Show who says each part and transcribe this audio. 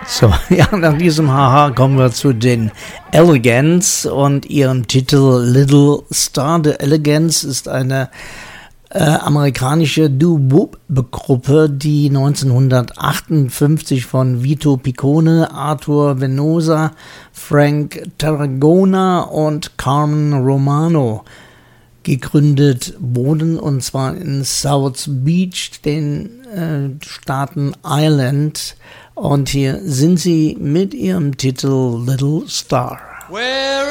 Speaker 1: So, ja, nach diesem Haha kommen wir zu den Elegants und ihrem Titel Little Star. The Elegants ist eine amerikanische Doo-Wop-Gruppe, die 1958 von Vito Piccone, Arthur Venosa, Frank Tarragona und Carmen Romano gegründet wurden, und zwar in South Beach, den Staaten Ireland. Und hier sind sie mit ihrem Titel Little Star.